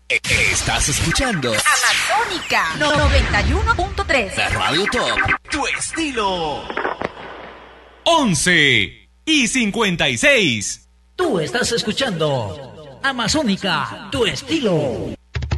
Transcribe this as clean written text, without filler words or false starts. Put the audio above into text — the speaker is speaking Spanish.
Estás escuchando Amazónica 91.3. la Radio Top, tu estilo. 11:56. Tú estás escuchando Amazónica, tu estilo.